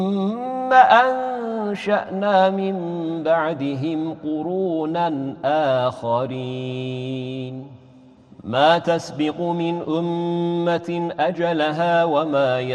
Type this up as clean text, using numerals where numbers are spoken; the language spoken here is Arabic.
ثم أنشأنا من بعدهم قرونا آخرين ما تسبق من أمة أجلها وما